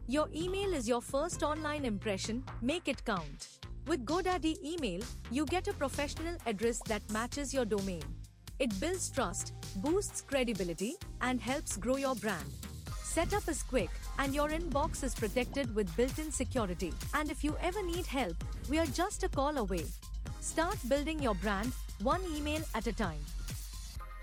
Your email is your first online impression, make it count. With GoDaddy Email, you get a professional address that matches your domain. It builds trust, boosts credibility, and helps grow your brand. Setup is quick, and your inbox is protected with built-in security. And if you ever need help, we are just a call away. Start building your brand, one email at a time.